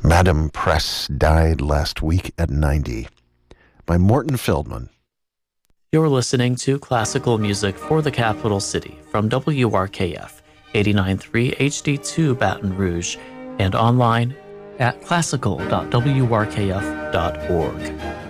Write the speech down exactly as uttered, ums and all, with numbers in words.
Madame Press died last week at ninety. By Morton Feldman. You're listening to classical music for the capital city from W R K F eighty-nine point three H D two Baton Rouge and online at classical dot w r k f dot org.